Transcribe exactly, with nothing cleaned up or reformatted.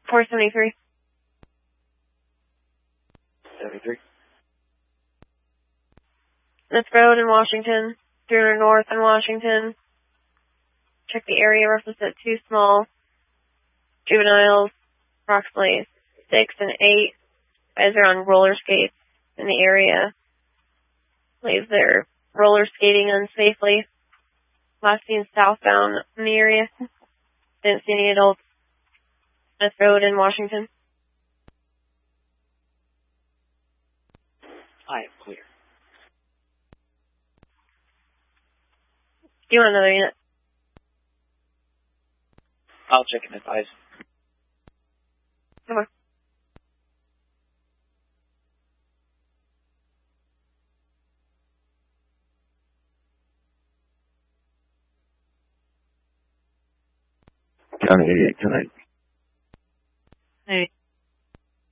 four seventy-three. seventy-three. Smith Road in Washington, three hundred North in Washington. Check the area, represent two small juveniles, approximately six and eight. Guys are on roller skates in the area. Believe they're roller skating unsafely. Last seen southbound in the area. Didn't see any adults. Smith Road in Washington. I am clear. Do you want another unit? I'll check and advise. Come on. County eighty-eight tonight.